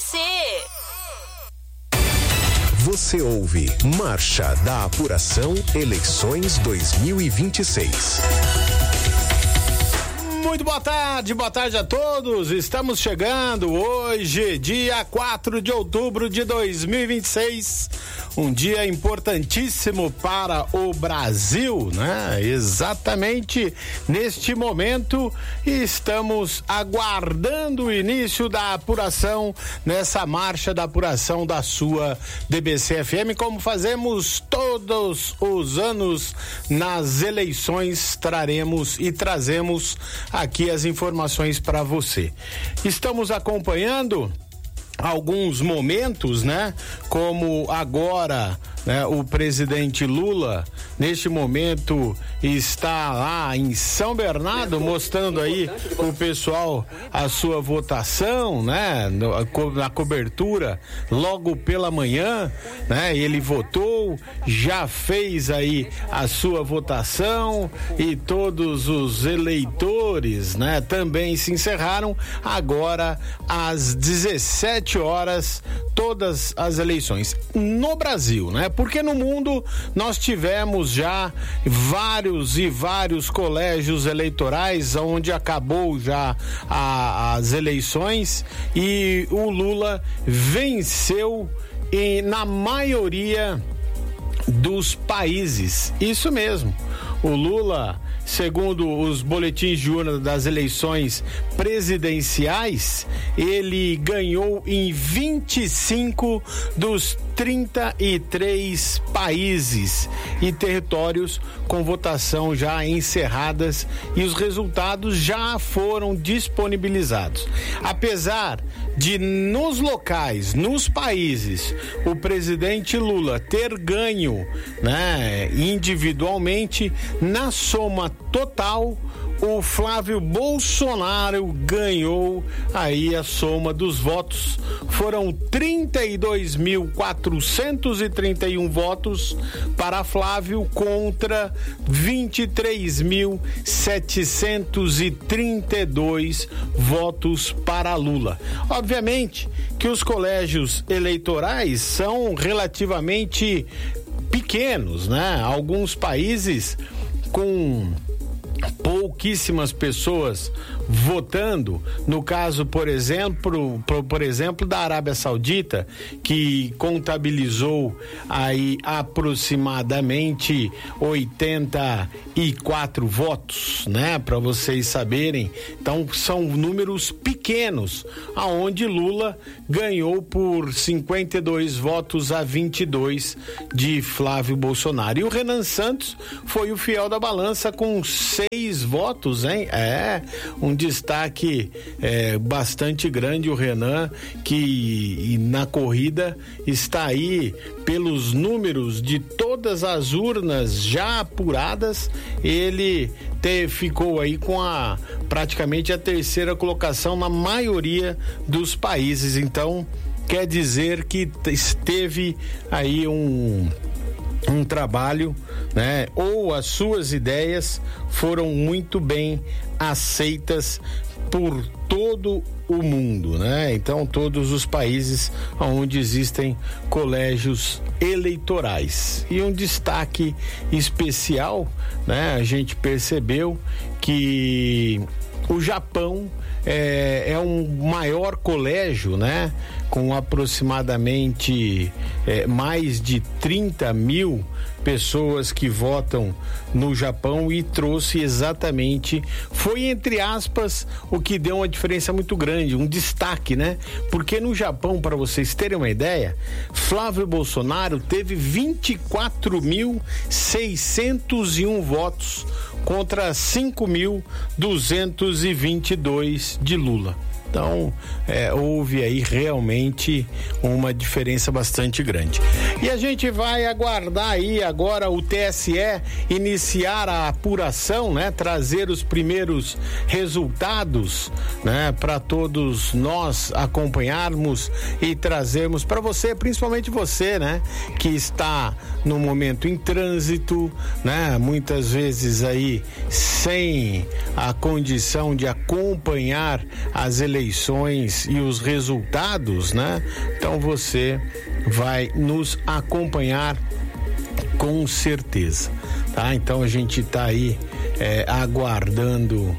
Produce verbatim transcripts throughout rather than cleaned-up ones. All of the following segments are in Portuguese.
C. Você ouve Marcha da Apuração Eleições dois mil e vinte e seis. Muito boa tarde, boa tarde a todos. Estamos chegando hoje, dia quatro de outubro de dois mil e vinte e seis. Um dia importantíssimo para o Brasil, né? Exatamente neste momento estamos aguardando o início da apuração nessa marcha da apuração da sua D B C F M, como fazemos todos os anos nas eleições. Traremos e trazemos aqui as informações para você. Estamos acompanhando alguns momentos, né? Como agora, né? O presidente Lula, neste momento, está lá em São Bernardo, mostrando aí o pessoal a sua votação, né? Na cobertura, logo pela manhã, né? Ele votou, já fez aí a sua votação e todos os eleitores, né? Também se encerraram agora às dezessete horas, todas as eleições no Brasil, né? Porque no mundo nós tivemos já vários e vários colégios eleitorais onde acabou já a, as eleições e o Lula venceu e na maioria dos países. Isso mesmo. O Lula, segundo os boletins de urna das eleições presidenciais, ele ganhou em vinte e cinco dos trinta e três países e territórios com votação já encerradas e os resultados já foram disponibilizados. Apesar de nos locais, nos países, o presidente Lula ter ganho, né, individualmente, na soma total, o Flávio Bolsonaro ganhou aí a soma dos votos. Foram trinta e dois mil quatrocentos e trinta e um votos para Flávio contra vinte e três mil setecentos e trinta e dois votos para Lula. Obviamente que os colégios eleitorais são relativamente pequenos, né? Alguns países com pouquíssimas pessoas votando, no caso, por exemplo, por, por exemplo, da Arábia Saudita, que contabilizou aí aproximadamente oitenta e quatro votos, né? Para vocês saberem. Então, são números pequenos, aonde Lula ganhou por cinquenta e dois votos a vinte e dois de Flávio Bolsonaro. E o Renan Santos foi o fiel da balança com seis votos, hein? É, um destaque é, bastante grande o Renan, que na corrida está aí pelos números de todas as urnas já apuradas, ele te, ficou aí com a praticamente a terceira colocação na maioria dos países. Então quer dizer que esteve aí um um trabalho, né? Ou as suas ideias foram muito bem aceitas por todo o mundo, né? Então, todos os países onde existem colégios eleitorais. E um destaque especial, né? A gente percebeu que o Japão é, é um maior colégio, né? Com aproximadamente é, mais de trinta mil pessoas que votam no Japão e trouxe exatamente, foi entre aspas, o que deu uma diferença muito grande, um destaque, né? Porque no Japão, para vocês terem uma ideia, Flávio Bolsonaro teve vinte e quatro mil seiscentos e um votos contra cinco mil duzentos e vinte e dois de Lula. Então, é, houve aí realmente uma diferença bastante grande. E a gente vai aguardar aí agora o T S E iniciar a apuração, né? Trazer os primeiros resultados, né? Para todos nós acompanharmos e trazermos para você, principalmente você, né? Que está no momento em trânsito, né? Muitas vezes aí sem a condição de acompanhar as eleições eleições e os resultados, né? Então você vai nos acompanhar com certeza, tá? Então a gente está aí é, aguardando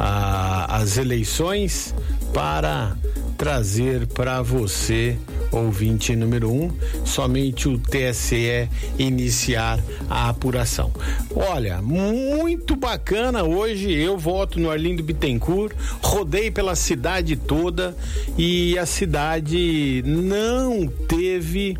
a, as eleições para trazer para você, ouvinte número um, somente o T S E iniciar a apuração. Olha, muito bacana hoje, eu voto no Arlindo Bittencourt, rodei pela cidade toda e a cidade não teve,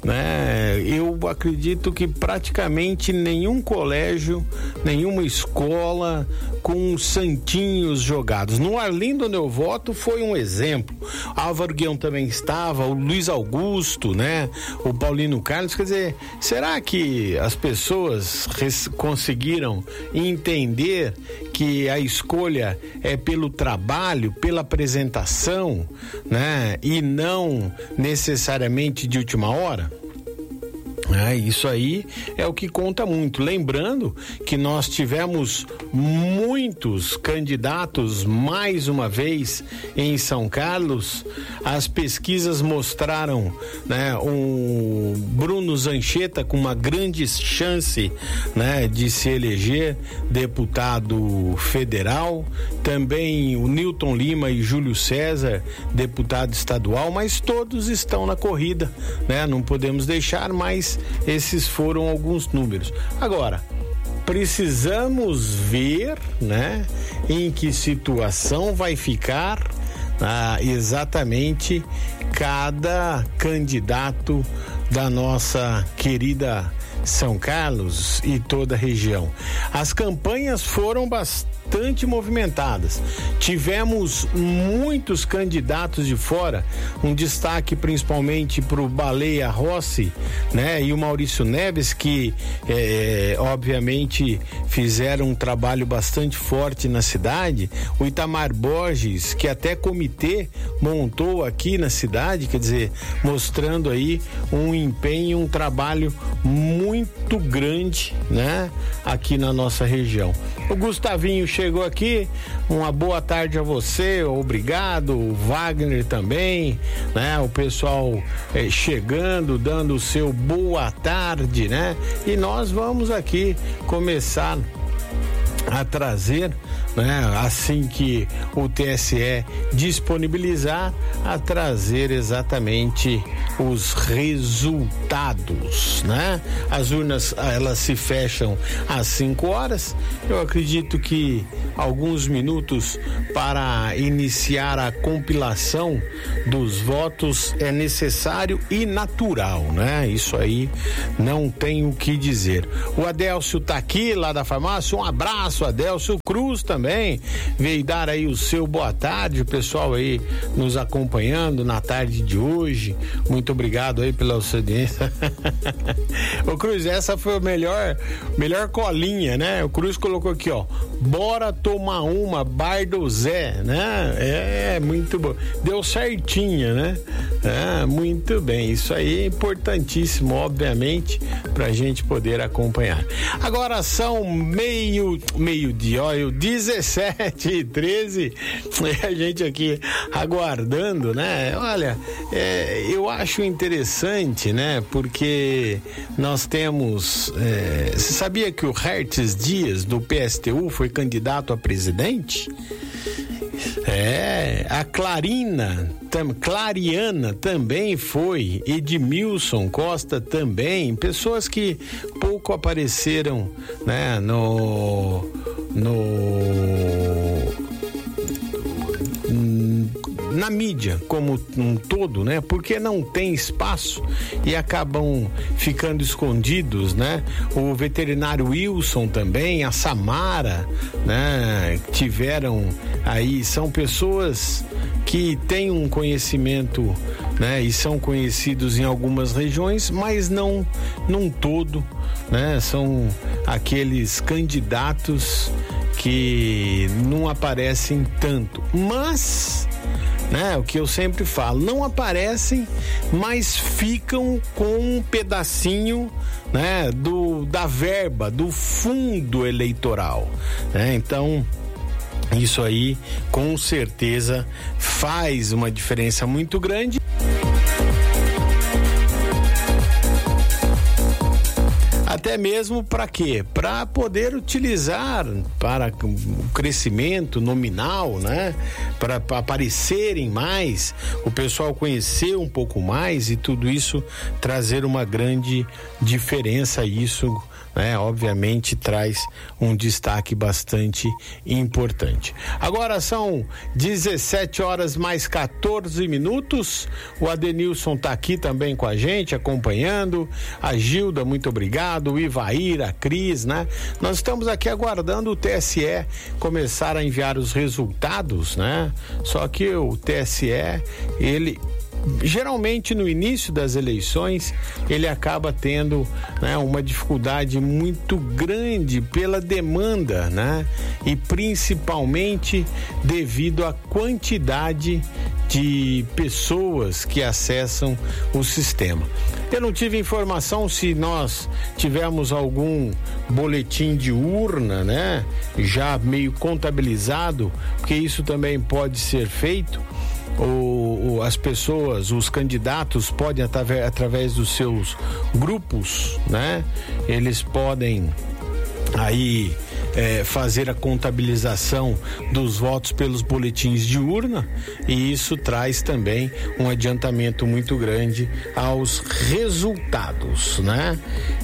né? Eu acredito que praticamente nenhum colégio, nenhuma escola com santinhos jogados. No Arlindo, onde eu voto, foi um exemplo. Álvaro Guião também estava, o Luiz Augusto, né? O Paulino Carlos. Quer dizer, será que as pessoas res- conseguiram entender que a escolha é pelo trabalho, pela apresentação, né? E não necessariamente de última hora? É, isso aí é o que conta muito. Lembrando que nós tivemos muitos candidatos mais uma vez em São Carlos. As pesquisas mostraram, né, um Bruno Zanchetta com uma grande chance, né, de se eleger deputado federal. Também o Newton Lima e Júlio César, deputado estadual, mas todos estão na corrida, né? Não podemos deixar, mas esses foram alguns números. Agora, precisamos ver, né, em que situação vai ficar ah, exatamente cada candidato da nossa querida São Carlos e toda a região. As campanhas foram bastante movimentadas. Tivemos muitos candidatos de fora, um destaque principalmente para o Baleia Rossi, né, e o Maurício Neves, que é, obviamente fizeram um trabalho bastante forte na cidade. O Itamar Borges, que até comitê montou aqui na cidade, quer dizer, mostrando aí um empenho, um trabalho muito grande, né, aqui na nossa região. O Gustavinho chegou aqui, uma boa tarde a você, obrigado, o Wagner também, né? O pessoal eh, chegando, dando o seu boa tarde, né? E nós vamos aqui começar a trazer, né, assim que o T S E disponibilizar, a trazer exatamente os resultados, né? As urnas, elas se fecham às cinco horas. Eu acredito que alguns minutos para iniciar a compilação dos votos é necessário e natural, né? Isso aí não tem o que dizer. O Adélcio tá aqui, lá da farmácia, um abraço, Adélcio. Cruz também veio dar aí o seu boa tarde, o pessoal aí nos acompanhando na tarde de hoje. Muito obrigado aí pela audiência. Ô Cruz, essa foi a melhor, melhor colinha, né? O Cruz colocou aqui, ó, bora tomar uma, Bar do Zé, né? É, muito bom. Deu certinho, né? É, muito bem. Isso aí é importantíssimo, obviamente, pra gente poder acompanhar. Agora são meio, meio-dia, ó, dezessete e treze, e a gente aqui aguardando, né? Olha, é, eu acho interessante, né? Porque nós temos, é, você sabia que o Hertz Dias do P S T U foi candidato a presidente? É, a Clarina, tam, Clariana também foi, Edmilson Costa também, pessoas que pouco apareceram, né, no, no, na mídia como um todo, né? Porque não tem espaço e acabam ficando escondidos, né? O veterinário Wilson também, a Samara, né? Tiveram aí, são pessoas que têm um conhecimento, né? E são conhecidos em algumas regiões, mas não num todo, né? São aqueles candidatos que não aparecem tanto, mas, né, o que eu sempre falo, não aparecem, mas ficam com um pedacinho, né, do, da verba, do fundo eleitoral, né? Então Isso aí, com certeza, faz uma diferença muito grande. Até mesmo para quê? Para poder utilizar para o crescimento nominal, né? Para aparecerem mais, o pessoal conhecer um pouco mais e tudo isso trazer uma grande diferença. Isso, né, obviamente traz um destaque bastante importante. Agora são dezessete horas mais quatorze minutos. O Adenilson está aqui também com a gente, acompanhando. A Gilda, muito obrigado. O Ivair, a Cris, né? Nós estamos aqui aguardando o T S E começar a enviar os resultados, né? Só que o T S E, ele geralmente no início das eleições ele acaba tendo, né, uma dificuldade muito grande pela demanda, né, e principalmente devido à quantidade de pessoas que acessam o sistema. Eu não tive informação se nós tivemos algum boletim de urna, né, já meio contabilizado, porque isso também pode ser feito. O, as pessoas, os candidatos podem, através, através dos seus grupos, né? Eles podem aí é, fazer a contabilização dos votos pelos boletins de urna, e isso traz também um adiantamento muito grande aos resultados, né?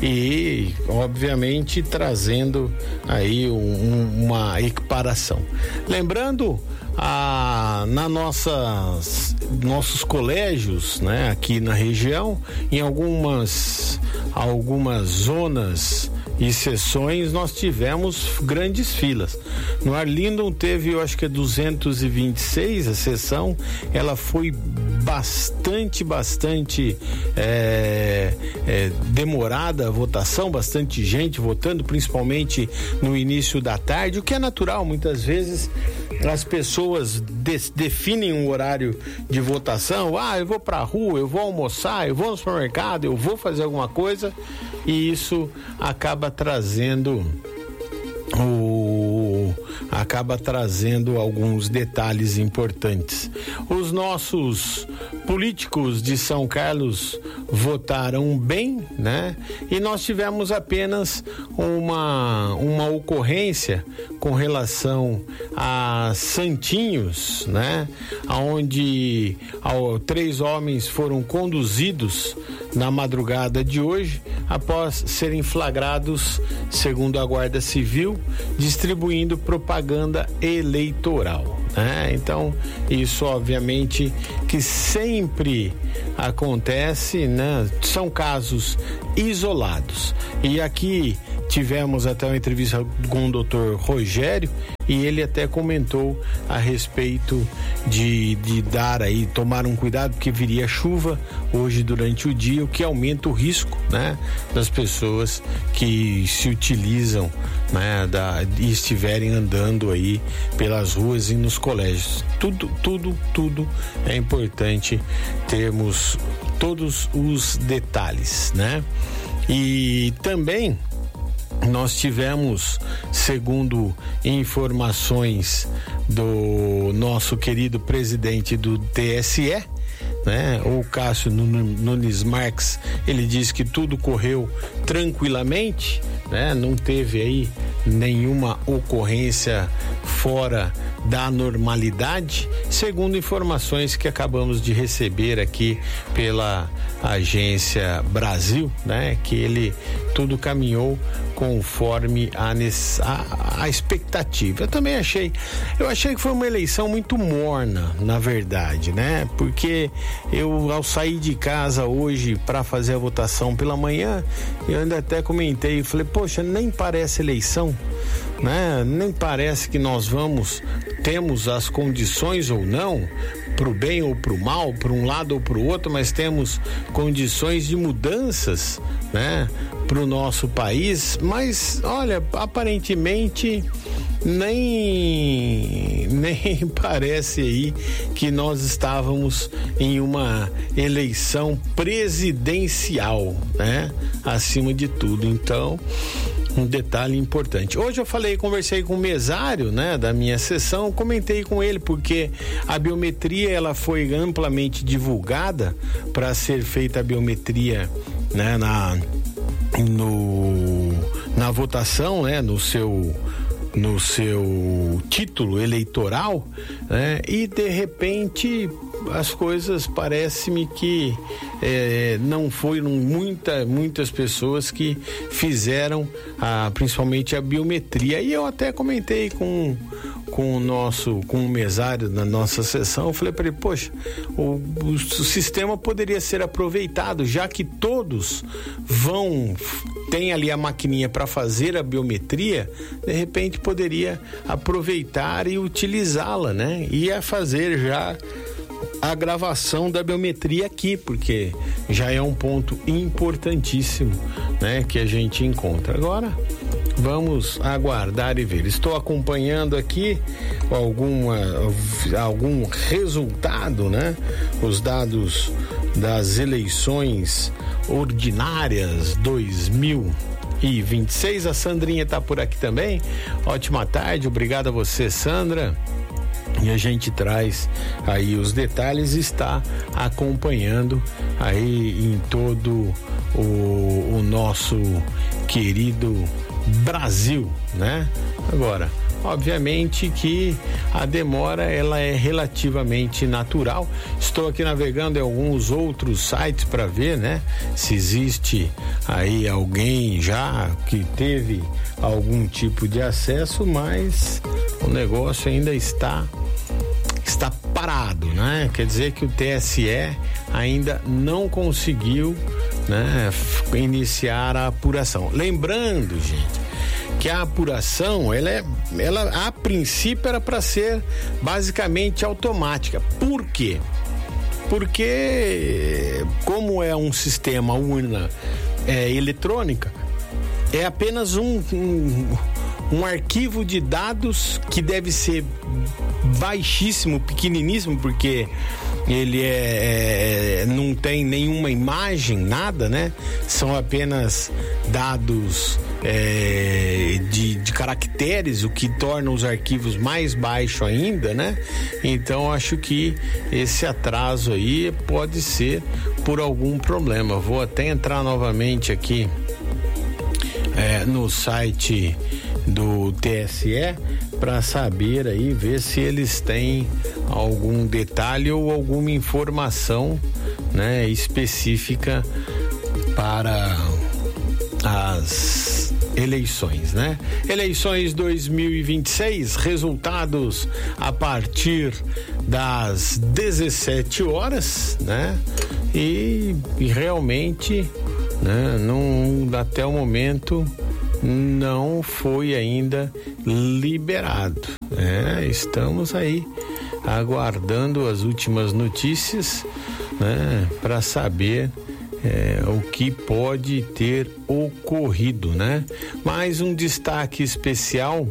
E obviamente trazendo aí um, uma equiparação. Lembrando, Ah, na nossas nossos colégios, né, aqui na região, em algumas algumas zonas e sessões nós tivemos grandes filas. No Arlington teve, eu acho que é duzentos e vinte e seis a sessão. Ela foi bastante, bastante é, é, demorada a votação, bastante gente votando, principalmente no início da tarde, o que é natural. Muitas vezes as pessoas de, definem um horário de votação. Ah, eu vou pra rua, eu vou almoçar, eu vou no supermercado, eu vou fazer alguma coisa, e isso acaba trazendo o acaba trazendo alguns detalhes importantes. Os nossos políticos de São Carlos votaram bem, né? E nós tivemos apenas uma uma ocorrência com relação a Santinhos, né? Aonde ao, três homens foram conduzidos na madrugada de hoje após serem flagrados, segundo a Guarda Civil, distribuindo propaganda eleitoral, né? Então, isso obviamente que sempre acontece, né? São casos isolados. E aqui tivemos até uma entrevista com o doutor Rogério, e ele até comentou a respeito de, de dar aí, tomar um cuidado, porque viria chuva hoje durante o dia, o que aumenta o risco, né, das pessoas que se utilizam, né, da, e estiverem andando aí pelas ruas e nos colégios. Tudo, tudo, tudo é importante termos todos os detalhes, né? E também nós tivemos, segundo informações do nosso querido presidente do T S E, né, o Cássio Nunes Marques, ele disse que tudo correu tranquilamente, né, não teve aí nenhuma ocorrência fora da normalidade, segundo informações que acabamos de receber aqui pela Agência Brasil, né, que ele tudo caminhou conforme a, a, a expectativa. Eu também achei, eu achei que foi uma eleição muito morna, na verdade, né? Porque eu, ao sair de casa hoje para fazer a votação pela manhã, eu ainda até comentei, falei, poxa, nem parece eleição, né? Nem parece que nós vamos, temos as condições ou não, pro bem ou pro mal, para um lado ou pro outro, mas temos condições de mudanças, né, pro nosso país. Mas olha, aparentemente nem nem parece aí que nós estávamos em uma eleição presidencial, né, acima de tudo. Então um detalhe importante. Hoje eu falei, conversei com o mesário, né, da minha sessão, comentei com ele porque a biometria ela foi amplamente divulgada para ser feita a biometria, né, na no na votação, né, no seu no seu título eleitoral, né, e de repente as coisas parece-me que é, não foram muita, muitas pessoas que fizeram a, principalmente a biometria. E eu até comentei com com o nosso, com o mesário na nossa sessão, eu falei para ele, poxa, o, o, o sistema poderia ser aproveitado, já que todos vão, tem ali a maquininha para fazer a biometria, de repente poderia aproveitar e utilizá-la, né? E a fazer já a gravação da biometria aqui, porque já é um ponto importantíssimo, né, que a gente encontra. Agora, vamos aguardar e ver. Estou acompanhando aqui alguma, algum resultado, né? Os dados das eleições ordinárias dois mil e vinte e seis. A Sandrinha está por aqui também. Ótima tarde, obrigado a você, Sandra. E a gente traz aí os detalhes, está acompanhando aí em todo o, o nosso querido Brasil, né? Agora, obviamente que a demora ela é relativamente natural. Estou aqui navegando em alguns outros sites para ver, né, se existe aí alguém já que teve algum tipo de acesso, mas o negócio ainda está está parado, né? Quer dizer que o T S E ainda não conseguiu, né, iniciar a apuração. Lembrando, gente, que a apuração, ela é, ela a princípio era para ser basicamente automática. Por quê? Porque como é um sistema urna é, eletrônica, é apenas um, um um arquivo de dados que deve ser baixíssimo, pequeniníssimo, porque ele é, é, não tem nenhuma imagem, nada, né? São apenas dados é, de, de caracteres, o que torna os arquivos mais baixos ainda, né? Então acho que esse atraso aí pode ser por algum problema. Vou até entrar novamente aqui é, no site do T S E para saber aí, ver se eles têm algum detalhe ou alguma informação, né, específica para as eleições, né? Eleições dois mil e vinte e seis, resultados a partir das dezessete horas, né? E, e realmente, né, não, até o momento não foi ainda liberado, né? Estamos aí aguardando as últimas notícias, né, para saber é, o que pode ter ocorrido, né? Mais um destaque especial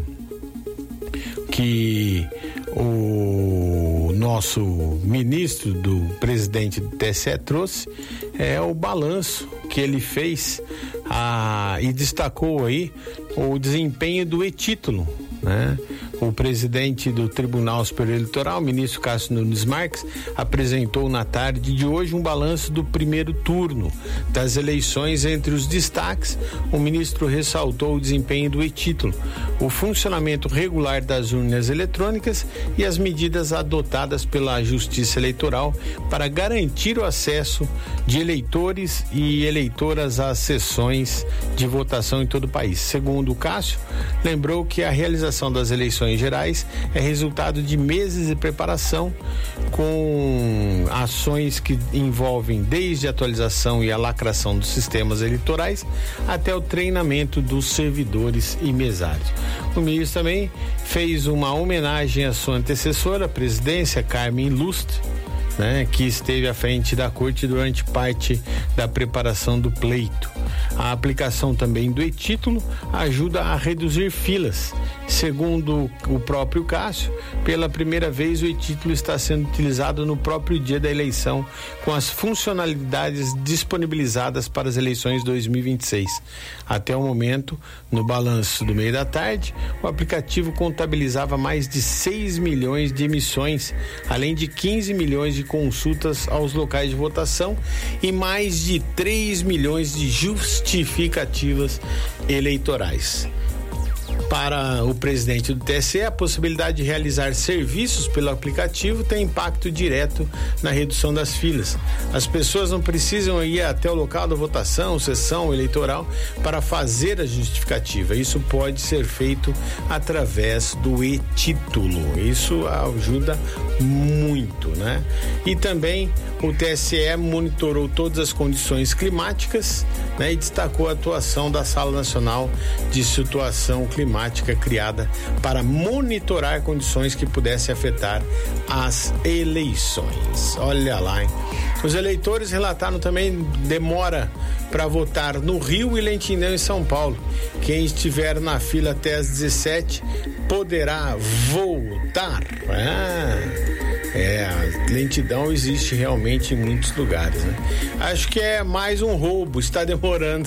que o nosso ministro do presidente do T S E trouxe é o balanço que ele fez a, e destacou aí o desempenho do e-título, né? O presidente do Tribunal Superior Eleitoral, o ministro Cássio Nunes Marques, apresentou na tarde de hoje um balanço do primeiro turno das eleições. Entre os destaques, o ministro ressaltou o desempenho do e-título, o funcionamento regular das urnas eletrônicas e as medidas adotadas pela Justiça Eleitoral para garantir o acesso de eleitores e eleitoras às sessões de votação em todo o país. Segundo o Cássio, lembrou que a realização das eleições gerais é resultado de meses de preparação, com ações que envolvem desde a atualização e a lacração dos sistemas eleitorais até o treinamento dos servidores e mesários. O ministro também fez uma homenagem à sua antecessora, a presidência, Carmen Lustre, né, que esteve à frente da corte durante parte da preparação do pleito. A aplicação também do e-título ajuda a reduzir filas. Segundo o próprio Cássio, pela primeira vez o e-título está sendo utilizado no próprio dia da eleição, com as funcionalidades disponibilizadas para as eleições dois mil e vinte e seis. Até o momento, no balanço do meio da tarde, o aplicativo contabilizava mais de seis milhões de emissões, além de quinze milhões de consultas aos locais de votação e mais de três milhões de justificativas eleitorais. Para o presidente do T S E, a possibilidade de realizar serviços pelo aplicativo tem impacto direto na redução das filas. As pessoas não precisam ir até o local da votação, sessão eleitoral, para fazer a justificativa. Isso pode ser feito através do e-título. Isso ajuda muito, né? E também o T S E monitorou todas as condições climáticas, né, e destacou a atuação da Sala Nacional de Situação Climática criada para monitorar condições que pudessem afetar as eleições. Olha lá, hein? Os eleitores relataram também demora para votar no Rio e lentidão em São Paulo. Quem estiver na fila até às dezessete poderá voltar. Ah. É, a lentidão existe realmente em muitos lugares, né? Acho que é mais um roubo, está demorando.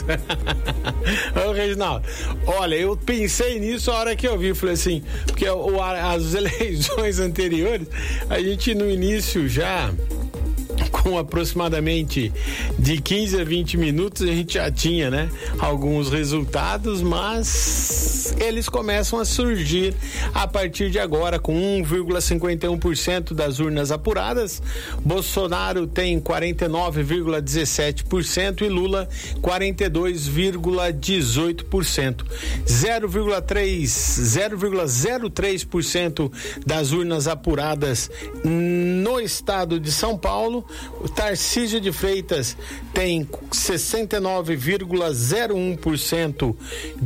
Ô, Reginaldo, olha, eu pensei nisso a hora que eu vi, falei assim, porque o, as eleições anteriores, a gente no início já, com aproximadamente de quinze a vinte minutos, a gente já tinha, né, alguns resultados, mas eles começam a surgir a partir de agora, com um vírgula cinquenta e um por cento das urnas apuradas. Bolsonaro tem quarenta e nove vírgula dezessete por cento e Lula quarenta e dois vírgula dezoito por cento. zero vírgula zero três por cento das urnas apuradas no estado de São Paulo. O Tarcísio de Freitas tem sessenta e nove vírgula zero um por cento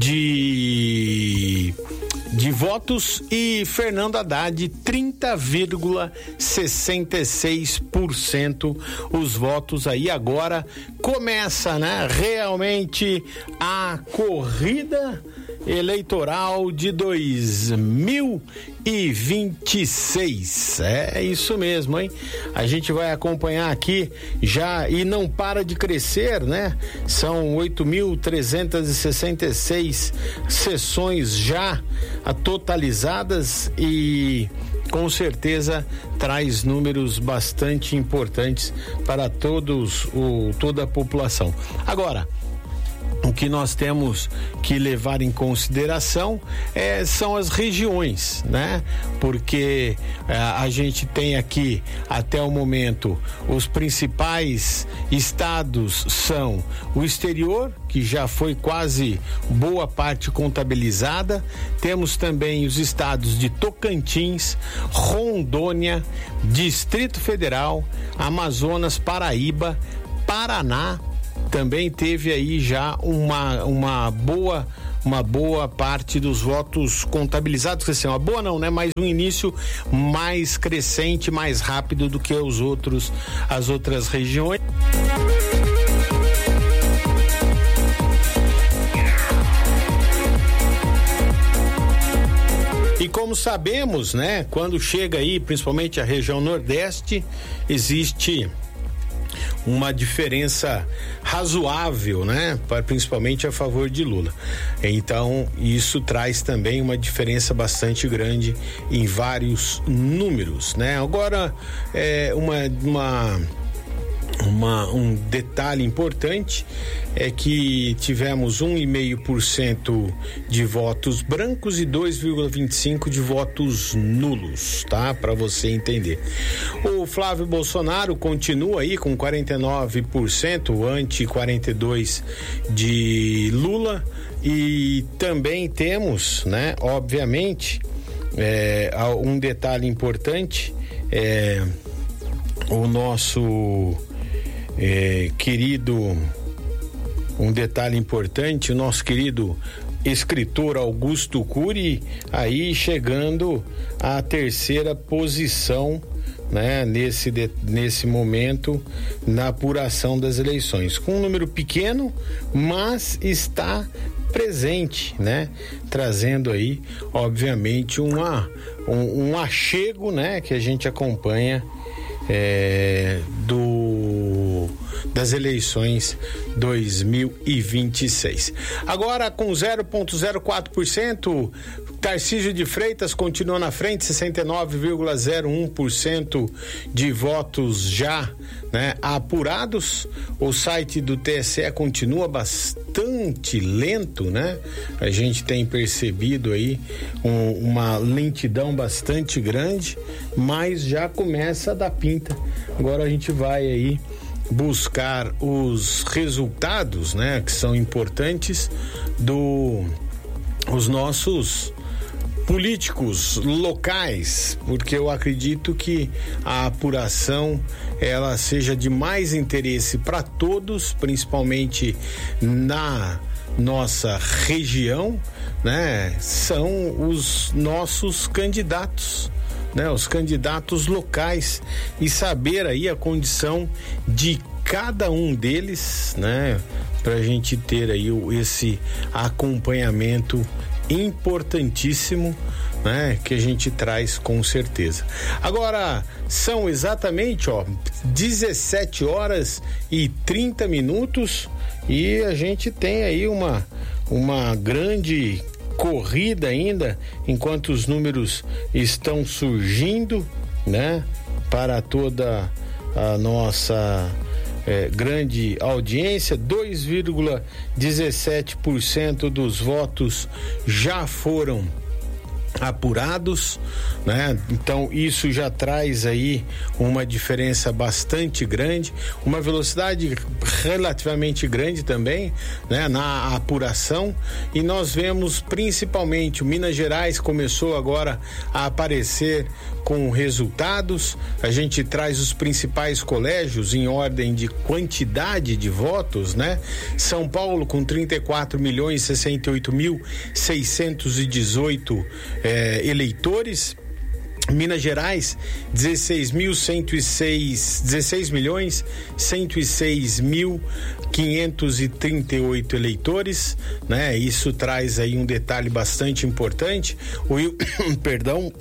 de de votos e Fernando Haddad trinta vírgula sessenta e seis por cento os votos. Aí agora começa, né, realmente a corrida eleitoral de dois mil e vinte e seis. É isso mesmo, hein? A gente vai acompanhar aqui já, e não para de crescer, né? São oito mil trezentas e sessenta e seis sessões já totalizadas e com certeza traz números bastante importantes para todos o, toda a população. Agora, o que nós temos que levar em consideração é, são as regiões, né? Porque é, a gente tem aqui, até o momento, os principais estados são o exterior, que já foi quase boa parte contabilizada. Temos também os estados de Tocantins, Rondônia, Distrito Federal, Amazonas, Paraíba, Paraná. Também teve aí já uma, uma boa uma boa parte dos votos contabilizados, quer dizer, uma boa não, né? Mas um início mais crescente, mais rápido do que os outros, as outras regiões. E como sabemos, né? Quando chega aí, principalmente a região Nordeste, existe uma diferença razoável, né? Principalmente a favor de Lula. Então, isso traz também uma diferença bastante grande em vários números, né? Agora, é uma, uma, uma um detalhe importante é que tivemos um vírgula cinco por cento de votos brancos e dois vírgula vinte e cinco por cento de votos nulos, tá? Para você entender. O Flávio Bolsonaro continua aí com quarenta e nove por cento, ante quarenta e dois por cento de Lula, e também temos, né, obviamente, é, um detalhe importante, é, o nosso é, querido Um detalhe importante, o nosso querido escritor Augusto Cury aí chegando à terceira posição né, nesse, de, nesse momento na apuração das eleições, com um número pequeno, mas está presente, né, trazendo aí, obviamente, uma, um, um achego, né, que a gente acompanha é, do das eleições dois mil e vinte e seis. Agora com zero vírgula zero quatro por cento, Tarcísio de Freitas continua na frente, sessenta e nove vírgula zero um por cento de votos já, né, apurados. O site do T S E continua bastante lento, né? A gente tem percebido aí um, uma lentidão bastante grande, mas já começa a dar pinta. Agora a gente vai aí buscar os resultados, né, que são importantes do os nossos políticos locais, porque eu acredito que a apuração ela seja de mais interesse para todos, principalmente na nossa região, né? São os nossos candidatos, né? Os candidatos locais, e saber aí a condição de cada um deles, né? Para a gente ter aí esse acompanhamento importantíssimo, né, que a gente traz com certeza. Agora são exatamente, ó, dezessete horas e trinta minutos e a gente tem aí uma uma grande corrida ainda, enquanto os números estão surgindo, né, para toda a nossa É, grande audiência. Dois vírgula dezessete por cento dos votos já foram apurados, né? Então isso já traz aí uma diferença bastante grande, uma velocidade relativamente grande também, né, na apuração. E nós vemos principalmente o Minas Gerais começou agora a aparecer com resultados. A gente traz os principais colégios em ordem de quantidade de votos, né? São Paulo com trinta e quatro milhões sessenta e oito mil seiscentos e dezoito é, eleitores. Minas Gerais, dezesseis mil cento e seis, dezesseis milhões cento e seis mil quinhentos e trinta e oito eleitores, né? Isso traz aí um detalhe bastante importante. O Rio, perdão.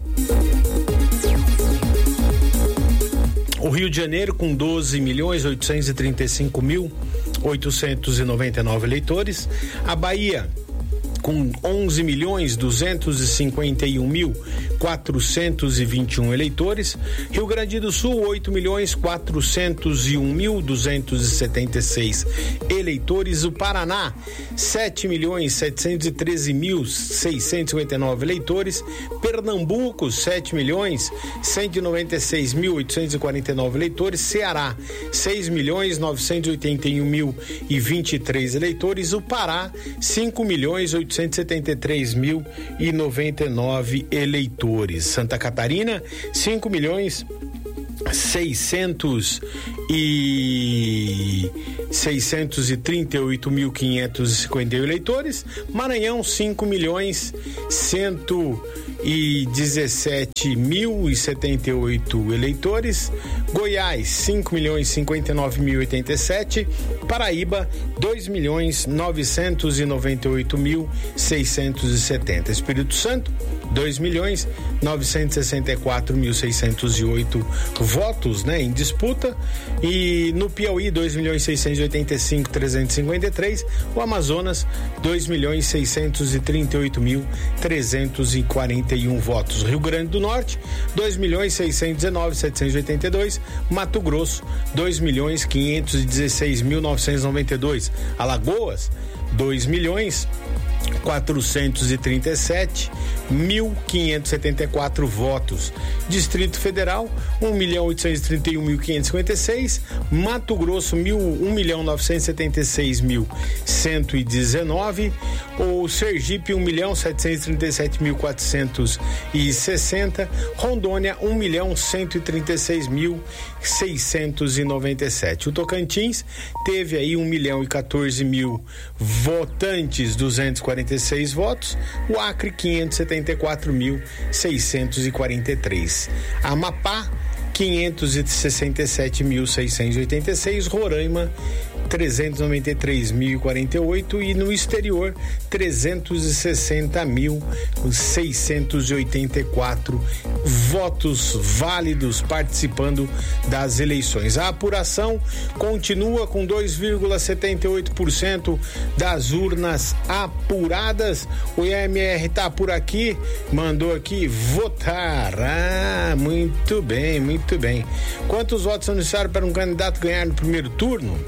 O Rio de Janeiro com doze milhões oitocentos e trinta e cinco mil oitocentos e noventa e nove eleitores. A Bahia com onze milhões duzentos e cinquenta e um mil quatrocentos e vinte e um eleitores. Rio Grande do Sul, oito milhões quatrocentos e um mil duzentos e setenta e seis eleitores. O Paraná, sete milhões setecentos e treze mil seiscentos e cinquenta e nove eleitores. Pernambuco, sete milhões cento e noventa e seis mil oitocentos e quarenta e nove eleitores. Ceará, seis milhões novecentos e oitenta e um mil e vinte e três eleitores. O Pará, cinco milhões oitocentos e setenta e três mil e noventa e nove eleitores. Santa Catarina, cinco milhões seiscentos e seiscentos e trinta e oito mil quinhentos e cinquenta e um eleitores. Maranhão, cinco milhões cento e dezessete mil e setenta e oito eleitores. Goiás, cinco milhões cinquenta e nove mil e oitenta e sete. Paraíba, dois milhões novecentos e noventa e oito mil seiscentos e setenta. Espírito Santo, dois milhões novecentos e sessenta e quatro mil seiscentos e oito votos, né, em disputa. E no Piauí, dois milhões seiscentos e oitenta e cinco mil trezentos e cinquenta e três. O Amazonas, dois milhões seiscentos e trinta e oito mil trezentos e quarenta e um votos. Rio Grande do Norte, dois milhões seiscentos e dezenove mil setecentos e oitenta e dois. Mato Grosso, dois milhões quinhentos e dezesseis mil novecentos e noventa e dois. Alagoas, dois milhões quatrocentos e trinta e sete mil quinhentos e setenta e quatro votos. Distrito Federal, um milhão oitocentos e trinta e um mil quinhentos e cinquenta e seis. Mato Grosso, um milhão novecentos e setenta e seis mil cento e dezenove. O Sergipe, um milhão setecentos e trinta e sete mil quatrocentos e sessenta. Rondônia, um milhão cento e trinta e seis mil seiscentos e noventa e sete. O Tocantins teve aí um milhão e quatorze mil votantes, duzentos e quarenta e seis votos. O Acre, quinhentos e setenta e quatro mil seiscentos e quarenta e três. Amapá, quinhentos e sessenta e sete mil, seiscentos e oitenta e seis, Roraima trezentos e noventa e três mil e quarenta e oito e no exterior trezentos e sessenta mil, seiscentos e oitenta e quatro votos válidos participando das eleições. A apuração continua com dois vírgula setenta e oito por cento das urnas apuradas. O I M R tá por aqui, mandou aqui votar. Ah, muito bem, muito bem. Quantos votos são necessários para um candidato ganhar no primeiro turno?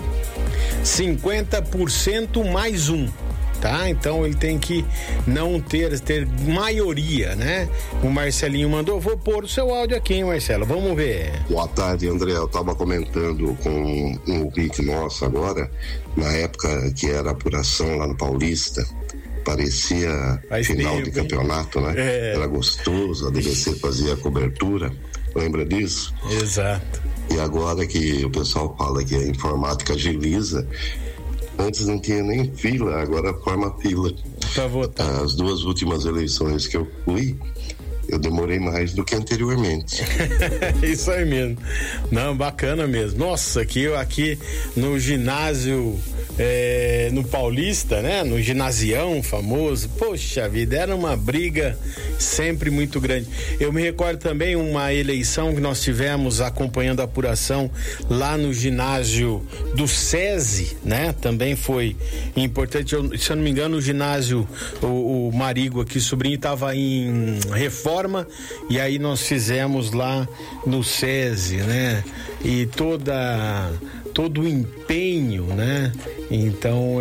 cinquenta por cento mais um, tá? Então ele tem que não ter, ter maioria, né? O Marcelinho mandou, vou pôr o seu áudio aqui, hein, Marcelo? Vamos ver. Boa tarde, André. Eu tava comentando com um ouvinte nosso agora, na época que era apuração lá no Paulista, parecia Faz final tempo, de campeonato, hein? Né? É. Era gostoso, a D B C fazia a cobertura, lembra disso? Exato. E agora que o pessoal fala que a informática agiliza, antes não tinha nem fila, agora forma fila. Pra votar. As duas últimas eleições que eu fui, eu demorei mais do que anteriormente. Isso aí mesmo. Não, bacana mesmo. Nossa, aqui, aqui no ginásio, é, no Paulista, né? No ginasião famoso, poxa vida, era uma briga sempre muito grande. Eu me recordo também uma eleição que nós tivemos acompanhando a apuração lá no ginásio do SESI, né? Também foi importante. Eu, se eu não me engano, o ginásio, o, o Marigo aqui, sobrinho, estava em reforma, e aí nós fizemos lá no SESI, né? E toda todo o empenho, né? Então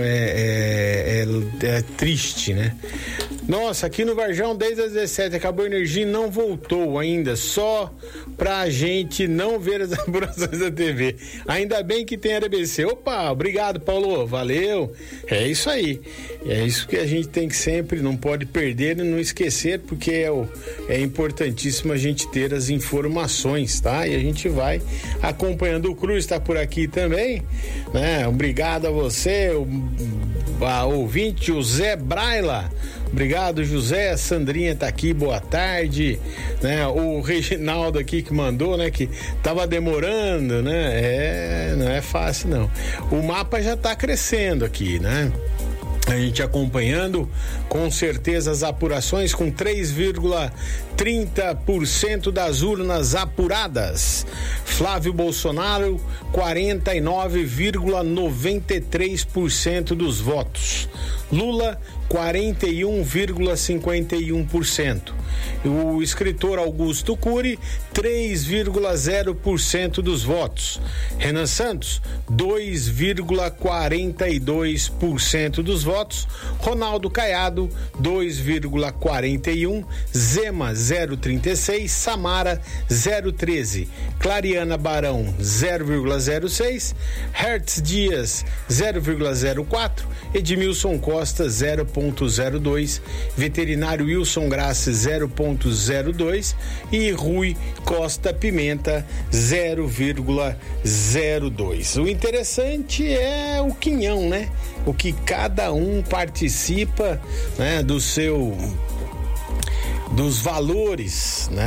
é, é, é, é triste, né? Nossa, aqui no Varjão desde as dezessete acabou a energia e não voltou ainda, só pra gente não ver as apurações da T V. Ainda bem que tem a D B C. Opa, obrigado, Paulo, valeu. É isso aí. É isso que a gente tem que sempre, não pode perder e não esquecer, porque é, o, é importantíssimo a gente ter as informações, tá? E a gente vai acompanhando. O Cruz está por aqui também, né? Obrigado a você, o a ouvinte José Braila. Obrigado, José. Sandrinha tá aqui, boa tarde, né? O Reginaldo aqui que mandou, né? Que tava demorando, né? É, não é fácil, não. O mapa já tá crescendo aqui, né? A gente acompanhando, com certeza, as apurações com três vírgula trinta por cento das urnas apuradas. Flávio Bolsonaro, quarenta e nove vírgula noventa e três por cento dos votos. Lula, quarenta e um vírgula cinquenta e um por cento. O escritor Augusto Cury, três vírgula zero por cento dos votos. Renan Santos, dois vírgula quarenta e dois por cento dos votos. Ronaldo Caiado, dois vírgula quarenta e um por cento. Zema, zero vírgula trinta e seis por cento. Samara, zero vírgula treze por cento. Clariana Barão, zero vírgula zero seis por cento. Hertz Dias, zero vírgula zero quatro por cento. Edmilson Costa, zero vírgula zero dois por cento. Veterinário Wilson Graça, zero vírgula zero dois por cento. E Rui Costa Pimenta, zero vírgula zero dois por cento. O interessante é o quinhão, né? O que cada um participa, né? Do seu... dos valores, né?